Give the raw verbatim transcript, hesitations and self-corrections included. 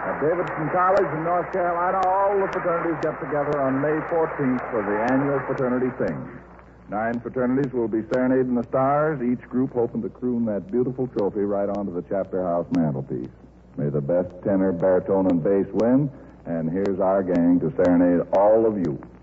At Davidson College in North Carolina, all the fraternities get together on May fourteenth for the annual fraternity sing. Nine fraternities will be serenading the stars, each group hoping to croon that beautiful trophy right onto the chapter house mantelpiece. May the best tenor, baritone, and bass win, and here's our gang to serenade all of you.